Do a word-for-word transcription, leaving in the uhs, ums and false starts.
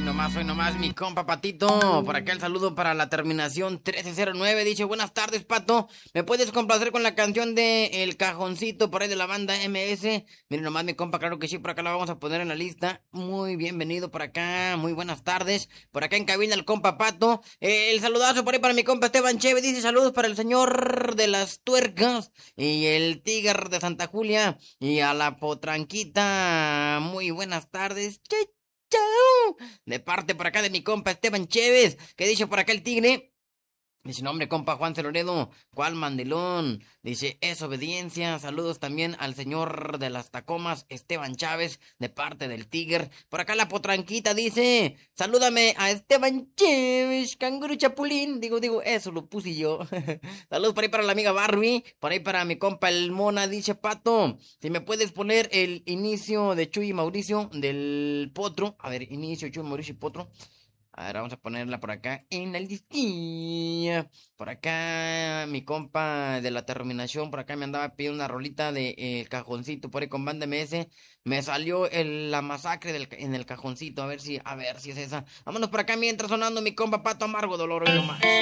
nomás, hoy nomás, mi compa Patito. Por acá el saludo para la terminación trece cero nueve. Dice, buenas tardes, Pato. ¿Me puedes complacer con la canción de El Cajoncito por ahí de la banda M S? Miren nomás, mi compa, claro que sí, por acá la vamos a poner en la lista. Muy bienvenido por acá, muy buenas tardes. Por acá en cabina el compa Pato. Eh, el saludazo por ahí para mi compa Esteban Cheve. Dice, saludos para el señor de las tuercas y el tigre de Santa Julia y a la potranquita. Muy buenas tardes. Chau, chau. De parte por acá de mi compa Esteban Chévez, que dice por acá el tigre. Dice, no hombre, compa Juan Celoredo, ¿cuál mandilón? Dice, es obediencia. Saludos también al señor de las Tacomas, Esteban Chávez, de parte del Tigre. Por acá la potranquita dice, salúdame a Esteban Chávez, canguro chapulín. Digo, digo, eso lo puse yo. Saludos por ahí para la amiga Barbie, por ahí para mi compa el Mona. Dice, Pato, si me puedes poner el inicio de Chuy y Mauricio del Potro. A ver, inicio Chuy, Mauricio y Potro. A ver, vamos a ponerla por acá en la listilla. Por acá, mi compa de la terminación, por acá me andaba pidiendo una rolita de eh, El Cajoncito, por ahí con banda M S. Me salió el- la masacre del, en el cajoncito. A ver si, a ver si es esa. Vámonos por acá mientras sonando mi compa Pato Amargo Dolor y nomás.